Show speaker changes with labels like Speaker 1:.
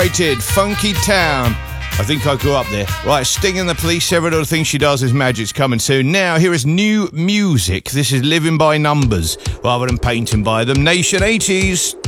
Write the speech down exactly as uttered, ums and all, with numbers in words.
Speaker 1: Incorporated, Funky Town. I think I grew up there. Right, Sting and the Police, several other things she does is magic's coming soon. Now, here is new music. This is Living by Numbers rather than painting by them. Nation eighties.